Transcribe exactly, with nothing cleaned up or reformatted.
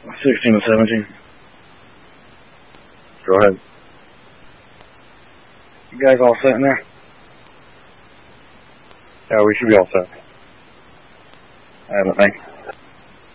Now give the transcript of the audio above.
sixteen to seventeen. Go ahead. You guys all set in there? Yeah, we should be all set. I haven't, thanks.